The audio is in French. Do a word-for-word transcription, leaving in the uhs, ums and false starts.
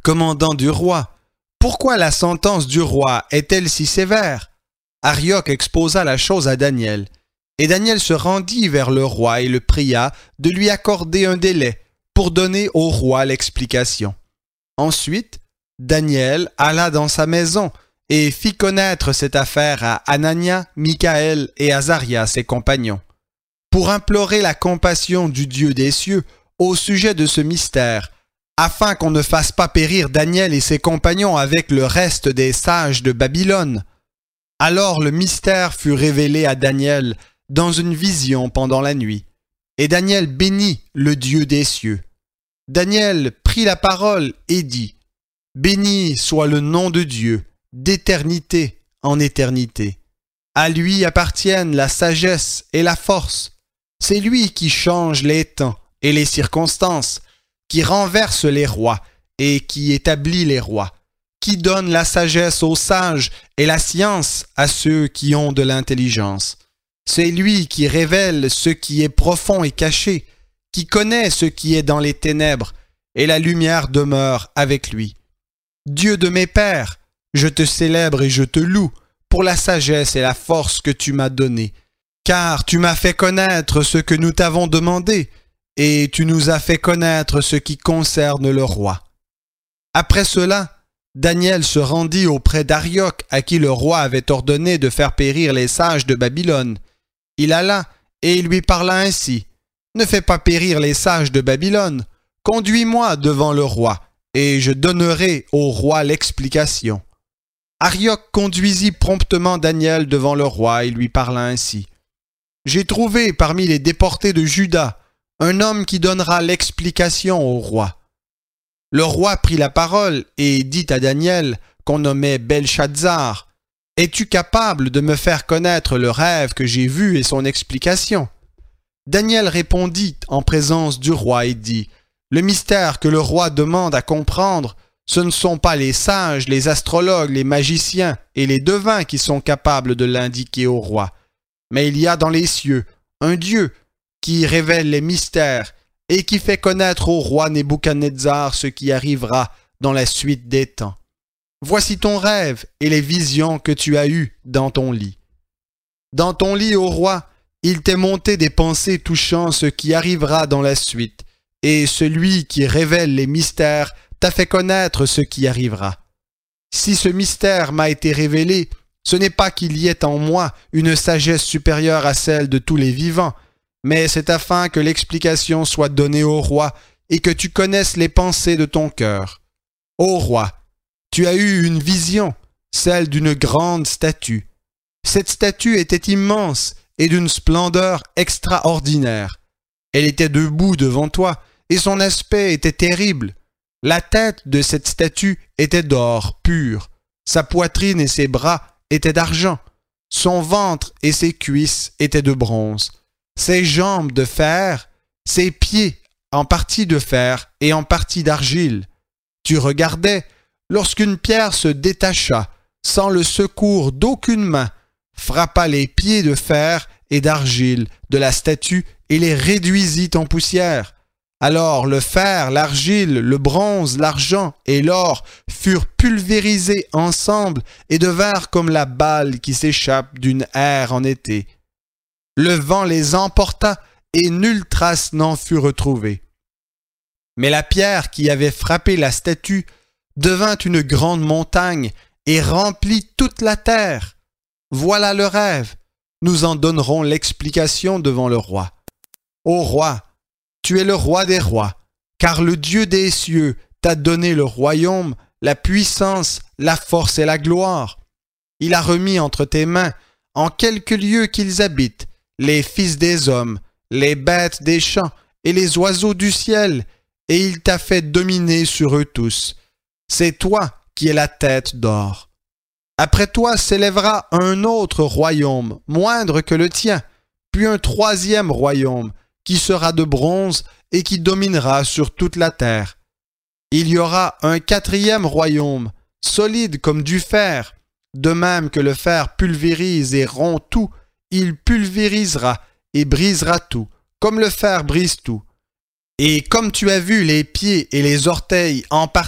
commandant du roi, pourquoi la sentence du roi est-elle si sévère? Arioc exposa la chose à Daniel, et Daniel se rendit vers le roi et le pria de lui accorder un délai pour donner au roi l'explication. Ensuite, Daniel alla dans sa maison et fit connaître cette affaire à Anania, Michaël et Azaria, ses compagnons, pour implorer la compassion du Dieu des cieux au sujet de ce mystère, afin qu'on ne fasse pas périr Daniel et ses compagnons avec le reste des sages de Babylone. Alors le mystère fut révélé à Daniel dans une vision pendant la nuit, et Daniel bénit le Dieu des cieux. Daniel prit la parole et dit, « Béni soit le nom de Dieu, d'éternité en éternité. À lui appartiennent la sagesse et la force. C'est lui qui change les temps et les circonstances, qui renverse les rois et qui établit les rois, qui donne la sagesse aux sages et la science à ceux qui ont de l'intelligence. C'est lui qui révèle ce qui est profond et caché, qui connaît ce qui est dans les ténèbres, et la lumière demeure avec lui. Dieu de mes pères, je te célèbre et je te loue pour la sagesse et la force que tu m'as donnée, car tu m'as fait connaître ce que nous t'avons demandé, et tu nous as fait connaître ce qui concerne le roi. » Après cela, Daniel se rendit auprès d'Arioc, à qui le roi avait ordonné de faire périr les sages de Babylone. Il alla et lui parla ainsi, « Ne fais pas périr les sages de Babylone, conduis-moi devant le roi, et je donnerai au roi l'explication. » Arioc conduisit promptement Daniel devant le roi et lui parla ainsi, « J'ai trouvé parmi les déportés de Juda un homme qui donnera l'explication au roi. » Le roi prit la parole et dit à Daniel, qu'on nommait Belshazzar, « Es-tu capable de me faire connaître le rêve que j'ai vu et son explication? » Daniel répondit en présence du roi et dit, « Le mystère que le roi demande à comprendre, ce ne sont pas les sages, les astrologues, les magiciens et les devins qui sont capables de l'indiquer au roi. Mais il y a dans les cieux un Dieu qui révèle les mystères et qui fait connaître au roi Nebuchadnezzar ce qui arrivera dans la suite des temps. Voici ton rêve et les visions que tu as eues dans ton lit. Dans ton lit, ô roi, il t'est monté des pensées touchant ce qui arrivera dans la suite, et celui qui révèle les mystères t'a fait connaître ce qui arrivera. Si ce mystère m'a été révélé, ce n'est pas qu'il y ait en moi une sagesse supérieure à celle de tous les vivants, mais c'est afin que l'explication soit donnée au roi et que tu connaisses les pensées de ton cœur. Ô roi, tu as eu une vision, celle d'une grande statue. Cette statue était immense et d'une splendeur extraordinaire. Elle était debout devant toi, et son aspect était terrible. La tête de cette statue était d'or pur, sa poitrine et ses bras étaient d'argent, son ventre et ses cuisses étaient de bronze, ses jambes de fer, ses pieds en partie de fer et en partie d'argile. Tu regardais lorsqu'une pierre se détacha, sans le secours d'aucune main, frappa les pieds de fer et d'argile de la statue et les réduisit en poussière. Alors le fer, l'argile, le bronze, l'argent et l'or furent pulvérisés ensemble et devinrent comme la balle qui s'échappe d'une aire en été. Le vent les emporta et nulle trace n'en fut retrouvée. Mais la pierre qui avait frappé la statue devint une grande montagne et remplit toute la terre. Voilà le rêve. Nous en donnerons l'explication devant le roi. Ô roi, tu es le roi des rois, car le Dieu des cieux t'a donné le royaume, la puissance, la force et la gloire. Il a remis entre tes mains, en quelque lieu qu'ils habitent, les fils des hommes, les bêtes des champs et les oiseaux du ciel, et il t'a fait dominer sur eux tous. C'est toi qui es la tête d'or. Après toi s'élèvera un autre royaume, moindre que le tien, puis un troisième royaume, qui sera de bronze et qui dominera sur toute la terre. Il y aura un quatrième royaume, solide comme du fer. De même que le fer pulvérise et rompt tout, il pulvérisera et brisera tout, comme le fer brise tout. Et comme tu as vu les pieds et les orteils en partie